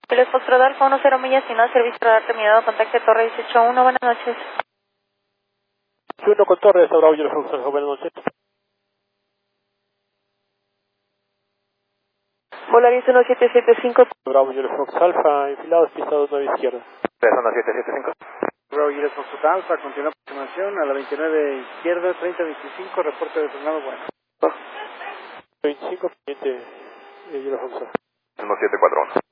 Les Foxtrot Alfa 10 millas y no servicio radar terminado, contacte Torre 181, buenas noches. 1 con Torre, está Bravo Yellow Fox Alfa, buenas noches. Volaris 1775. Bravo Yellow Fox Alfa, enfilados, pisados 9 izquierda. 1775. Bravo Yellow Fox Alfa, continúa aproximación a la 29 izquierda, 3025, reporte de frenado bueno. 25, pendiente Yellow Fox Alfa. 1741.